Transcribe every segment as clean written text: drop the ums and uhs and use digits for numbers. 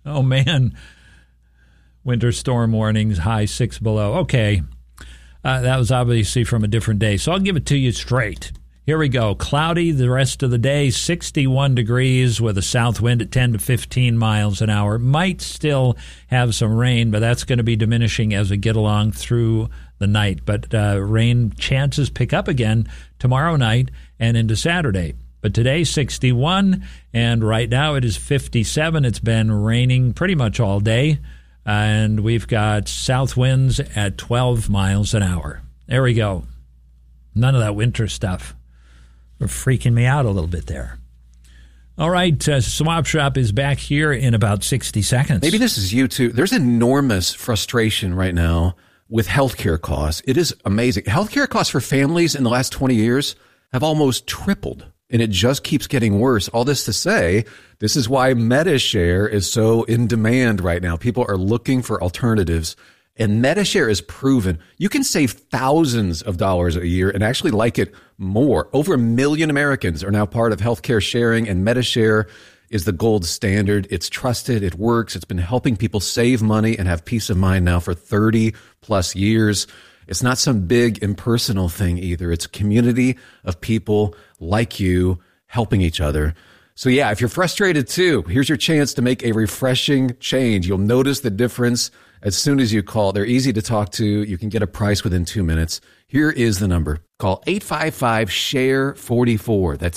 Oh, man. Winter storm warnings, high 6 below. Okay. That was obviously from a different day, so I'll give it to you straight. Here we go. Cloudy the rest of the day, 61 degrees with a south wind at 10 to 15 miles an hour. Might still have some rain, but that's going to be diminishing as we get along through the night. But rain chances pick up again tomorrow night and into Saturday. But today, 61, and right now it is 57. It's been raining pretty much all day, and we've got south winds at 12 miles an hour. There we go. None of that winter stuff. You're freaking me out a little bit there. All right, Swap Shop is back here in about 60 seconds. Maybe this is you, too. There's enormous frustration right now with healthcare costs. It is amazing. Healthcare costs for families in the last 20 years have almost tripled, and it just keeps getting worse. All this to say, this is why MediShare is so in demand right now. People are looking for alternatives. And MediShare is proven you can save thousands of dollars a year and actually like it more. Over 1 million Americans are now part of healthcare sharing, and MediShare is the gold standard. It's trusted. It works. It's been helping people save money and have peace of mind now for 30 plus years. It's not some big impersonal thing either. It's a community of people like you helping each other. So yeah, if you're frustrated too, here's your chance to make a refreshing change. You'll notice the difference as soon as you call. They're easy to talk to. You can get a price within 2 minutes. Here is the number. Call 855-SHARE-44. That's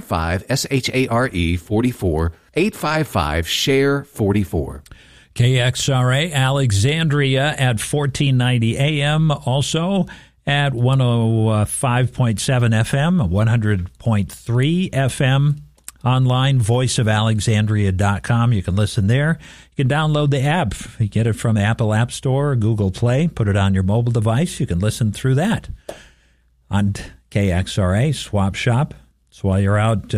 855-SHARE-44. 855-SHARE-44. KXRA Alexandria at 1490 AM. Also at 105.7 FM, 100.3 FM. Online, voiceofalexandria.com. You can listen there. You can download the app. You get it from Apple App Store or Google Play. Put it on your mobile device. You can listen through that on KXRA, Swap Shop. So while you're out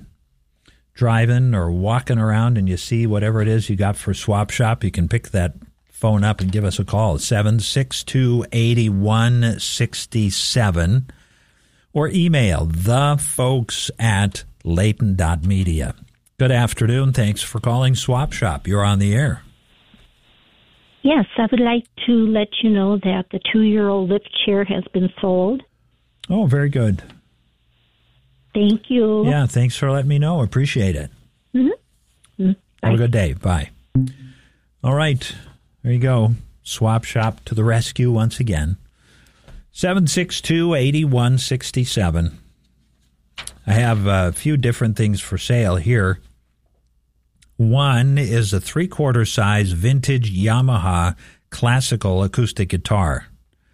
driving or walking around and you see whatever it is you got for Swap Shop, you can pick that phone up and give us a call, 762-8167, or email thefolks@Layton.media. Good afternoon. Thanks for calling Swap Shop. You're on the air. Yes, I would like to let you know that the 2-year-old lift chair has been sold. Oh, very good. Thank you. Yeah, thanks for letting me know. Appreciate it. Mm-hmm. Have a good day. Bye. All right. There you go. Swap Shop to the rescue once again. 762-8167. I have a few different things for sale here. One is a 3/4 size vintage Yamaha classical acoustic guitar.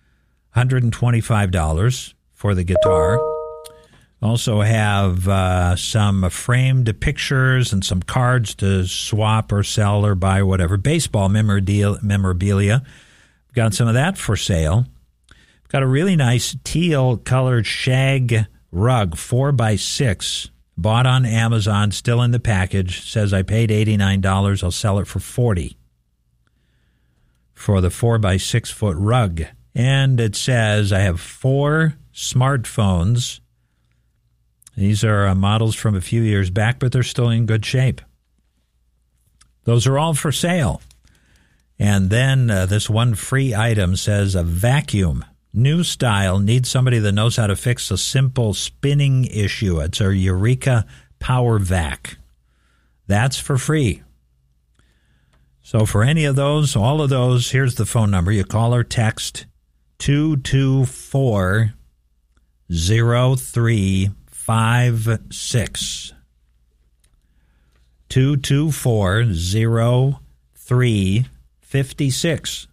$125 for the guitar. Also have some framed pictures and some cards to swap or sell or buy, whatever. Baseball memorabilia. Got some of that for sale. Got a really nice teal-colored shag rug, 4x6, bought on Amazon, still in the package. Says I paid $89. I'll sell it for $40 for the 4x6 foot rug. And it says I have 4 smartphones. These are models from a few years back, but they're still in good shape. Those are all for sale. And then this one free item says a vacuum. New style, needs somebody that knows how to fix a simple spinning issue. It's a Eureka Power Vac. That's for free. So for any of those, all of those, here's the phone number. You call or text 224-0356. 224-0356.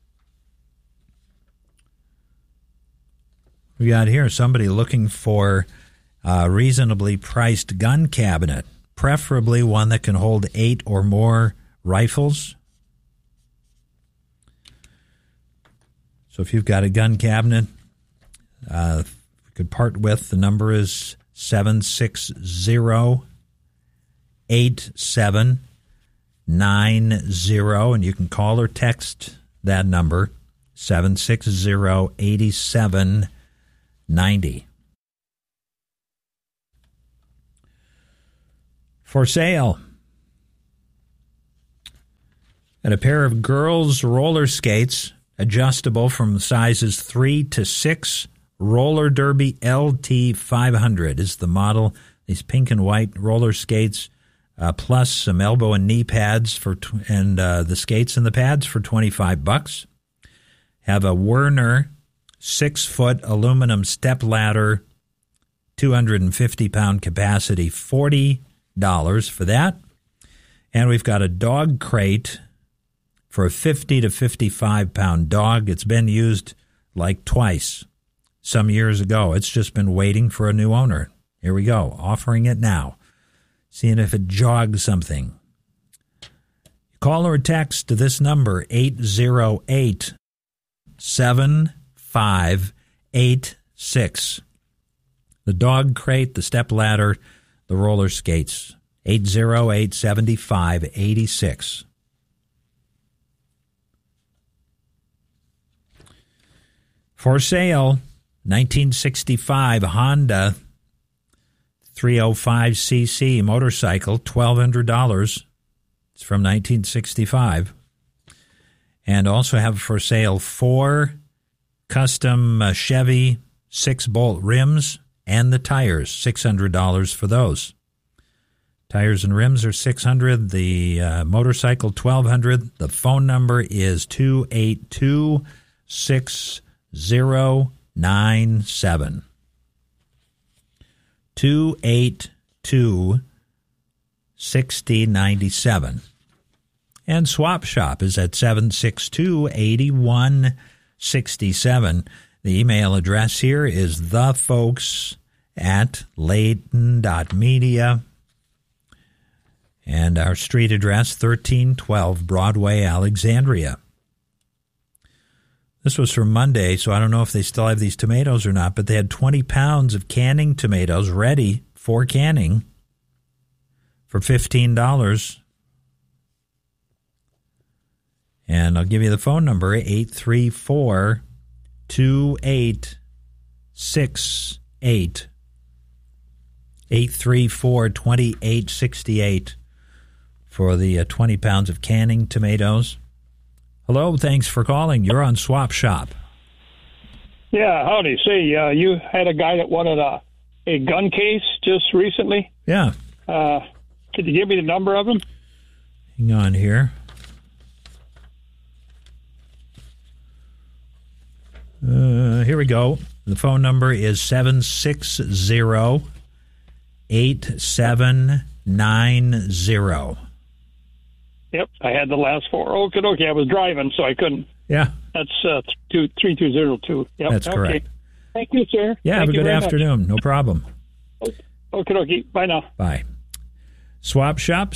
We got here somebody looking for a reasonably priced gun cabinet, preferably one that can hold 8 or more rifles. So if you've got a gun cabinet, we could part with, the number is 760-8790, and you can call or text that number, 760-8790. For sale, And a pair of girls' roller skates, adjustable from sizes 3 to 6. Roller Derby LT 500 is the model. These pink and white roller skates, plus some elbow and knee pads and the skates and the pads for $25. Have a Werner 6-foot aluminum step ladder, 250-pound capacity, $40 for that. And we've got a dog crate for a 50 to 55-pound dog. It's been used like twice some years ago. It's just been waiting for a new owner. Here we go, offering it now, seeing if it jogs something. Call or text to this number, 808-7586. The dog crate, the step ladder, the roller skates, 808-7586. For sale, 1965 Honda 305cc motorcycle, $1,200. It's from 1965. And also have for sale 4 custom Chevy 6-bolt rims and the tires, $600 for those. Tires and rims are $600. The motorcycle, $1,200. The phone number is 282-6097. 282-6097. And Swap Shop is at 762-8167. The email address here is thefolks@layton.media. And our street address, 1312 Broadway, Alexandria. This was from Monday, so I don't know if they still have these tomatoes or not, but they had 20 pounds of canning tomatoes ready for canning for $15. And I'll give you the phone number, 834-2868. 834-2868 for the 20 pounds of canning tomatoes. Hello, thanks for calling. You're on Swap Shop. Yeah, howdy. Say, you had a guy that wanted a gun case just recently? Yeah. Could you give me the number of him? Hang on here. Here we go. The phone number is 760-8790. Yep, I had the last 4. Okay, I was driving, so I couldn't. Yeah. That's 3202. Yep. That's correct. Thank you, sir. Yeah, have a good afternoon. No problem. Okay. Bye now. Bye. Swap Shop,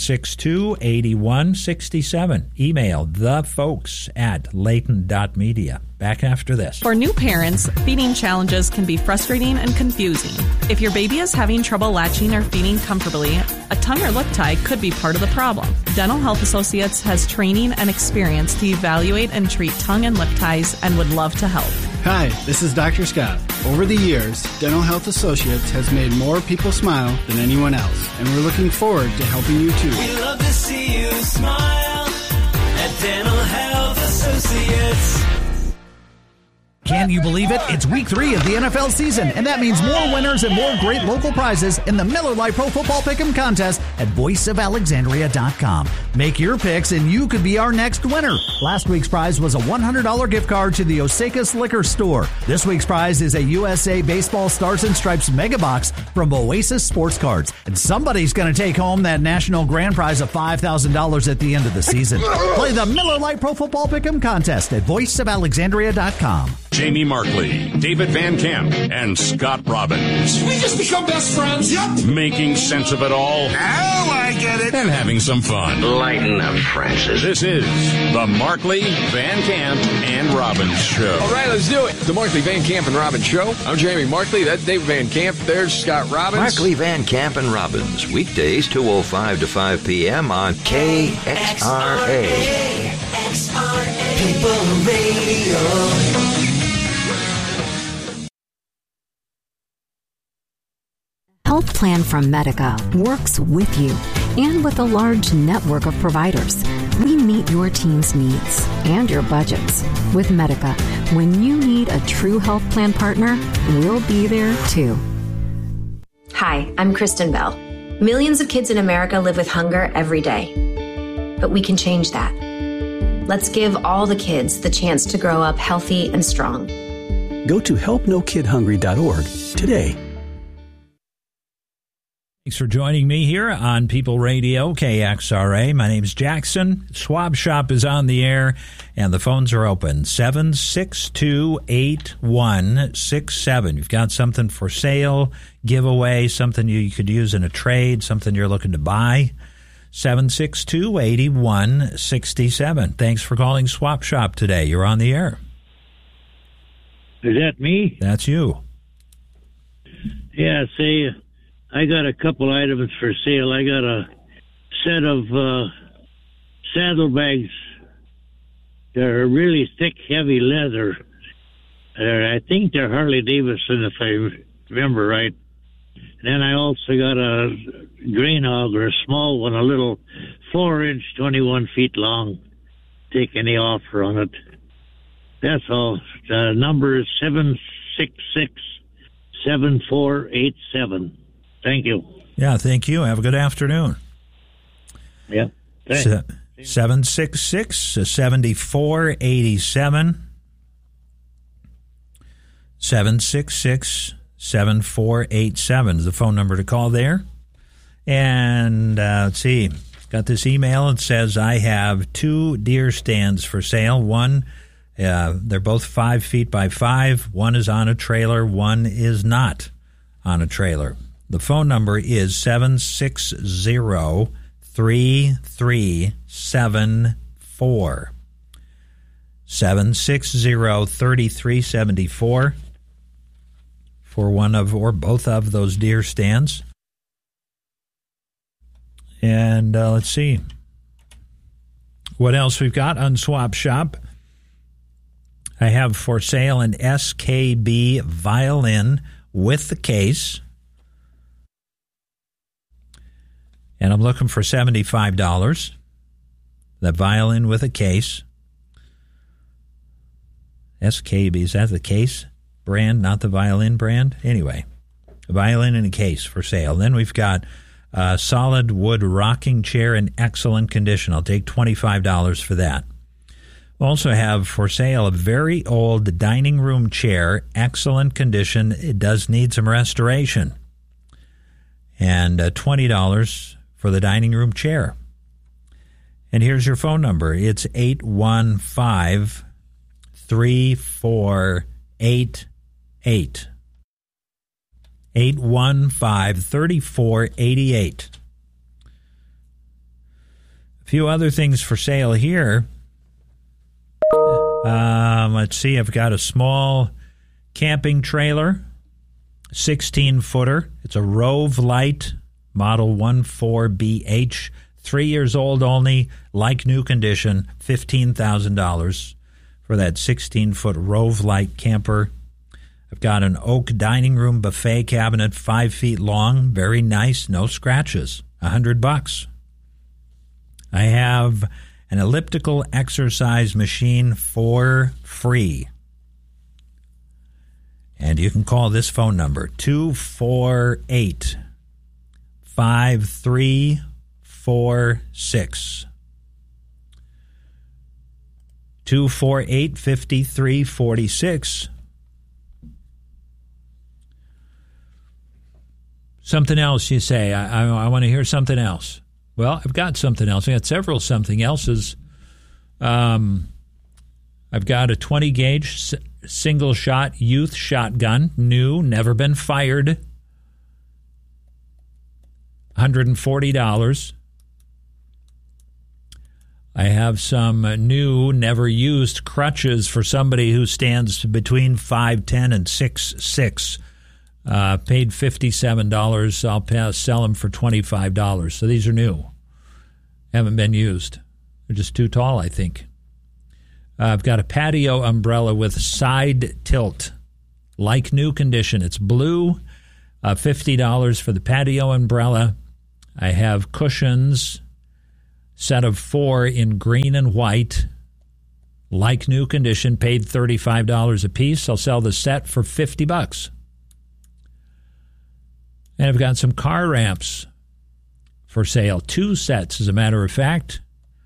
762-8167. Email thefolks@layton.media. Back after this. For new parents, feeding challenges can be frustrating and confusing. If your baby is having trouble latching or feeding comfortably, a tongue or lip tie could be part of the problem. Dental Health Associates has training and experience to evaluate and treat tongue and lip ties and would love to help. Hi, this is Dr. Scott. Over the years, Dental Health Associates has made more people smile than anyone else, and we're looking forward to helping you too. We love to see you smile at Dental Health Associates. Can you believe it? It's week 3 of the NFL season, and that means more winners and more great local prizes in the Miller Lite Pro Football Pick'em contest at voiceofalexandria.com. Make your picks, and you could be our next winner. Last week's prize was a $100 gift card to the Osakas Liquor Store. This week's prize is a USA Baseball Stars and Stripes Mega Box from Oasis Sports Cards. And somebody's going to take home that national grand prize of $5,000 at the end of the season. Play the Miller Lite Pro Football Pick'em contest at voiceofalexandria.com. Jamie Markley, David Van Camp, and Scott Robbins. We just become best friends. Yep. Making sense of it all. Now I get it. And having some fun. Lighten up, Francis. This is the Markley, Van Camp, and Robbins Show. All right, let's do it. The Markley, Van Camp, and Robbins Show. I'm Jamie Markley. That's David Van Camp. There's Scott Robbins. Markley, Van Camp, and Robbins. Weekdays, 2:05 to 5 p.m. on KXRA. KXRA. People Radio. Health plan from Medica works with you and with a large network of providers. We meet your team's needs and your budgets. With Medica, when you need a true health plan partner, we'll be there too. Hi, I'm Kristen Bell. Millions of kids in America live with hunger every day. But we can change that. Let's give all the kids the chance to grow up healthy and strong. Go to helpnokidhungry.org today. Thanks for joining me here on People Radio, KXRA. My name's Jackson. Swab Shop is on the air, and the phones are open, 762-8167. You've got something for sale, giveaway, something you could use in a trade, something you're looking to buy, 762-8167. Thanks for calling Swap Shop today. You're on the air. Is that me? That's you. Yeah, say, I got a couple items for sale. I got a set of saddlebags. They're really thick, heavy leather. I think they're Harley Davidson, if I remember right. And then I also got a grain auger, a small one, a little 4-inch, 21 feet long. Take any offer on it. That's all. The number is 766-7487. Thank you. Yeah, thank you. Have a good afternoon. Yeah. 766-7487. 766-7487 is the phone number to call there. And let's see. Got this email. It says, I have 2 deer stands for sale. One, they're both 5 feet by 5. One is on a trailer. One is not on a trailer. The phone number is 760-3374. 760-3374 for one of or both of those deer stands. And let's see what else we've got on Swap Shop. I have for sale an SKB violin with the case. And I'm looking for $75. The violin with a case. SKB, is that the case brand, not the violin brand? Anyway, a violin in a case for sale. Then we've got a solid wood rocking chair in excellent condition. I'll take $25 for that. Also have for sale a very old dining room chair, excellent condition. It does need some restoration. And $20 for the dining room chair. And here's your phone number. It's 815-3488. 815-3488. A few other things for sale here. Let's see. I've got a small camping trailer, 16-footer. It's a Rove Light, model 14BH, 3 years old only, like new condition, $15,000 for that 16-foot Rove Light camper. I've got an oak dining room buffet cabinet, 5 feet long, very nice, no scratches, $100. I have an elliptical exercise machine for free. And you can call this phone number, 248-5346. 248-5346. Something else, you say. I want to hear something else. Well, I've got something else. I've got several something else's. I've got a 20-gauge single-shot youth shotgun, new, never been fired, $140. I have some new, never used crutches for somebody who stands between 5'10" and 6'6". Paid $57. I'll sell them for $25. So these are new. Haven't been used. They're just too tall, I think. I've got a patio umbrella with side tilt, like new condition. It's blue. $50 for the patio umbrella. I have cushions Set of 4 in green and white, like new condition, paid $35 a piece. I'll sell the set for $50. And I've got some car ramps for sale. 2 sets, as a matter of fact.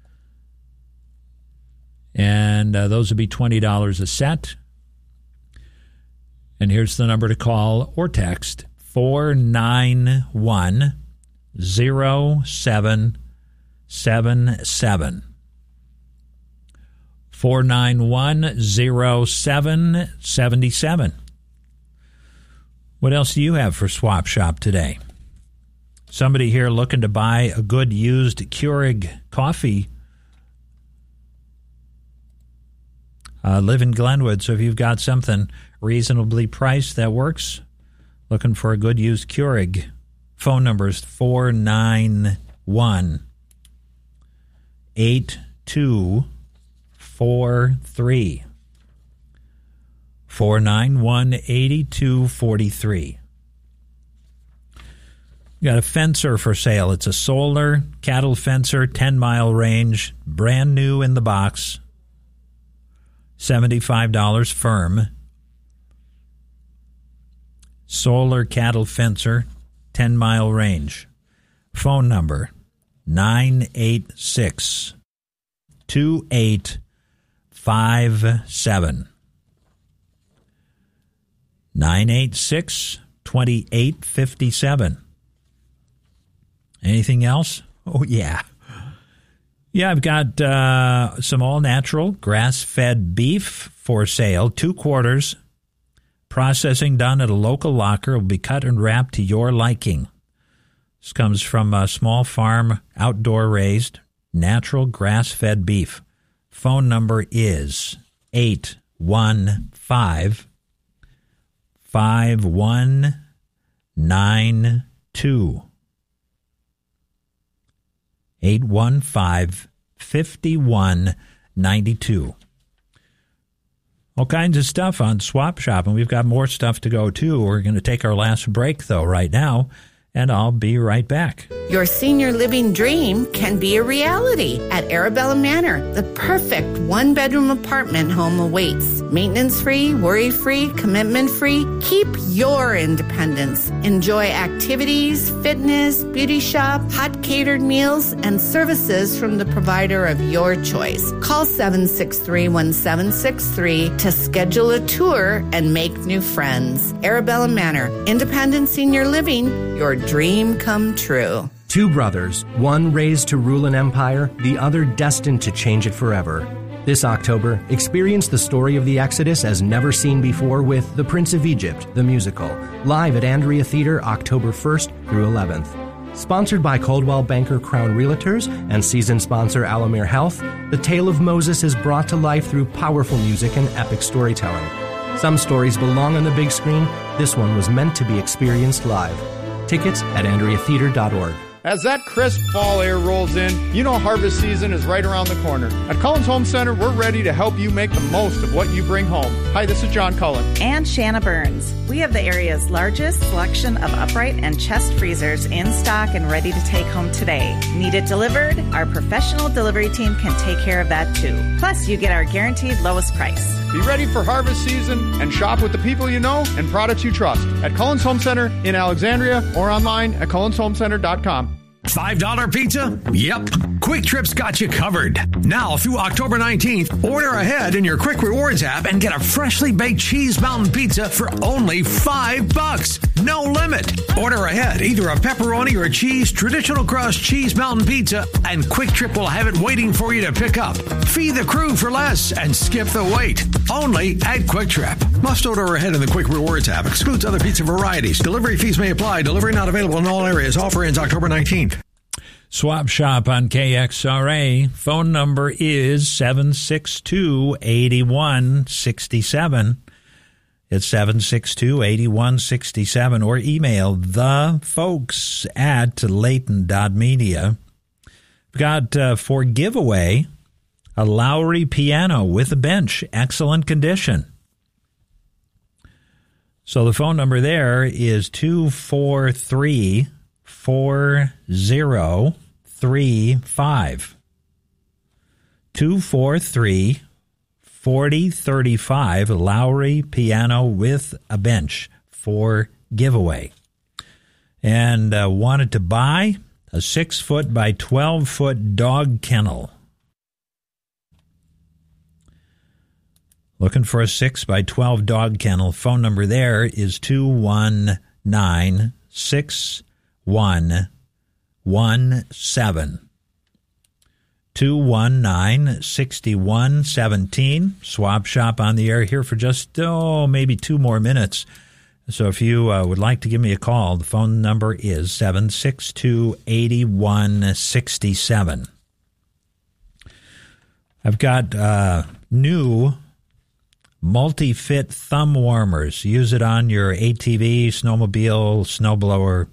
And those would be $20 a set. And here's the number to call or text, 491-0777. 491-0777. What else do you have for Swap Shop today? Somebody here looking to buy a good used Keurig coffee. Live in Glenwood, so if you've got something reasonably priced that works, looking for a good used Keurig. Phone number is 491-8243. 491-8243. Got a fencer for sale. It's a solar cattle fencer, 10-mile range, brand new in the box. $75 firm. Solar cattle fencer, 10-mile range. Phone number 986-2857. 986-2857. Anything else? Oh, yeah. Yeah, I've got some all-natural grass-fed beef for sale, 2 quarters. Processing done at a local locker, will be cut and wrapped to your liking. This comes from a small farm, outdoor raised, natural grass-fed beef. Phone number is 815-5192. 815-5192. All kinds of stuff on Swap Shop, and we've got more stuff to go to. We're going to take our last break, though, right now, and I'll be right back. Your senior living dream can be a reality at Arabella Manor. The perfect 1-bedroom apartment home awaits. Maintenance-free, worry-free, commitment-free. Keep your independence. Enjoy activities, fitness, beauty shop, hot catered meals, and services from the provider of your choice. Call 763-1763 to schedule a tour and make new friends. Arabella Manor, independent senior living, your dream come true. 2 brothers, one raised to rule an empire, the other destined to change it forever. This October, experience the story of the Exodus as never seen before with The Prince of Egypt, the musical, live at Andrea Theater October 1st through 11th. Sponsored by Coldwell Banker Crown Realtors and season sponsor Alamere Health, the tale of Moses is brought to life through powerful music and epic storytelling. Some stories belong on the big screen. This one was meant to be experienced live. Tickets at AndreaTheater.org. As that crisp fall air rolls in, you know harvest season is right around the corner. At Cullen's Home Center, we're ready to help you make the most of what you bring home. Hi, this is John Cullen. And Shanna Burns. We have the area's largest selection of upright and chest freezers in stock and ready to take home today. Need it delivered? Our professional delivery team can take care of that too. Plus, you get our guaranteed lowest price. Be ready for harvest season and shop with the people you know and products you trust at Cullen's Home Center in Alexandria or online at cullenshomecenter.com. $5 pizza? Yep. Quick Trip's got you covered. Now through October 19th, order ahead in your Quick Rewards app and get a freshly baked cheese mountain pizza for only $5. No limit. Order ahead, either a pepperoni or a cheese traditional crust cheese mountain pizza, and Quick Trip will have it waiting for you to pick up. Feed the crew for less and skip the wait. Only at Quick Trip. Must order ahead in the Quick Rewards app. Excludes other pizza varieties. Delivery fees may apply. Delivery not available in all areas. Offer ends October 19th. Swap Shop on KXRA. Phone number is 762-8167. It's 762-8167. Or email thefolks@layton.media. We've got for giveaway a Lowry piano with a bench. Excellent condition. So the phone number there is 243-4035. 243-4035, Lowry piano with a bench for giveaway. And wanted to buy a 6-foot by 12-foot dog kennel. Looking for a 6 by 12 dog kennel. Phone number there is 219-6117. 219-6117. Swap Shop on the air here for just, maybe 2 more minutes. So if you would like to give me a call, the phone number is 762-8167. I've got new multi-fit thumb warmers. Use it on your ATV, snowmobile, snowblower.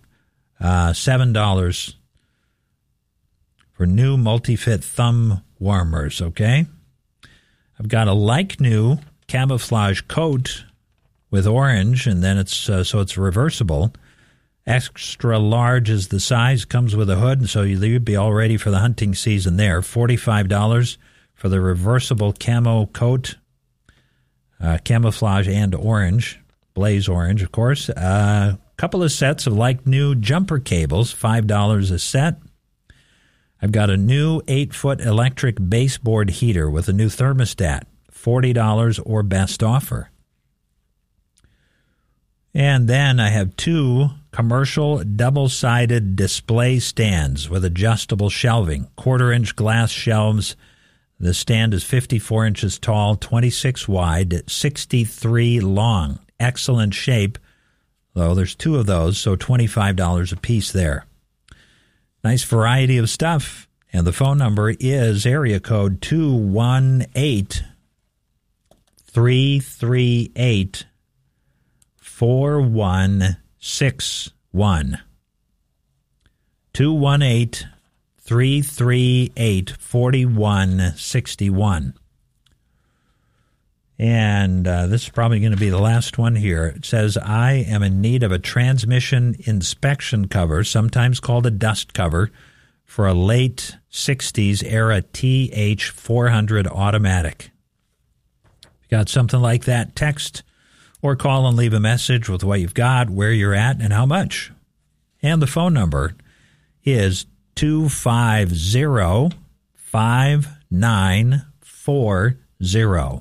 $7 for new multi-fit thumb warmers, okay? I've got a like-new camouflage coat with orange, and then it's so it's reversible. Extra large is the size, comes with a hood, and so you'd be all ready for the hunting season there. $45 for the reversible camo coat, camouflage and orange, blaze orange, of course. A couple of sets of like-new jumper cables, $5 a set. I've got a new 8-foot electric baseboard heater with a new thermostat, $40 or best offer. And then I have 2 commercial double-sided display stands with adjustable shelving, 1/4-inch glass shelves. The stand is 54 inches tall, 26 wide, 63 long. Excellent shape, though there's 2 of those, so $25 a piece there. Nice variety of stuff. And the phone number is area code 218-338-4161. 218-338-4161. And this is probably going to be the last one here. It says, I am in need of a transmission inspection cover, sometimes called a dust cover, for a late 60s era TH400 automatic. If you got something like that, text or call and leave a message with what you've got, where you're at, and how much. And the phone number is 250-5940.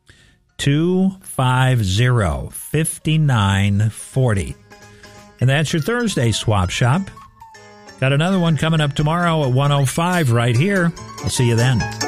250-5940. And that's your Thursday Swap Shop. Got another one coming up tomorrow at 1:05 right here. I'll see you then.